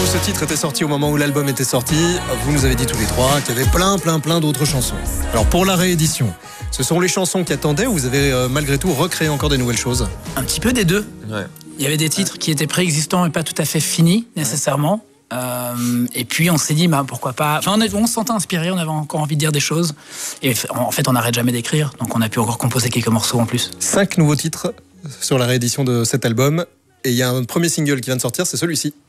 où ce titre était sorti, au moment où l'album était sorti, vous nous avez dit tous les trois qu'il y avait plein d'autres chansons. Alors pour la réédition, ce sont les chansons qui attendaient ou vous avez malgré tout recréé encore des nouvelles choses? Un petit peu des deux. Ouais. Il y avait des titres qui étaient préexistants et pas tout à fait finis nécessairement. Et puis on s'est dit pourquoi pas. Enfin, on se sentait inspiré, on avait encore envie de dire des choses. Et en fait, on n'arrête jamais d'écrire, donc on a pu encore composer quelques morceaux en plus. 5 nouveaux titres sur la réédition de cet album. Et il y a un premier single qui vient de sortir, c'est celui-ci.